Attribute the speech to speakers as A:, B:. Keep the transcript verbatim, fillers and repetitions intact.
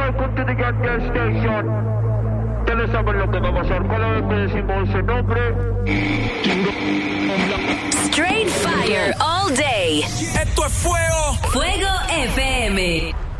A: welcome to the Gas Gas Station. Ustedes saben lo que va a pasar. Cada vez que decimos ese nombre,
B: Straight fire all day.
C: Esto es fuego.
B: Fuego F M.